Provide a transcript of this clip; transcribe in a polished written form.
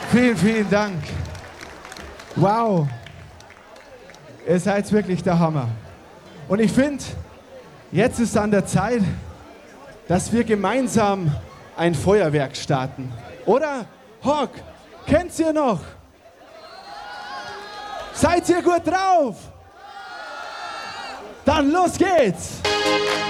Vielen, vielen Dank. Wow. Ihr seid wirklich der Hammer. Und ich finde, jetzt ist an der Zeit, dass wir gemeinsam ein Feuerwerk starten. Oder? Hawk, kennt ihr noch? Seid ihr gut drauf? Dann los geht's!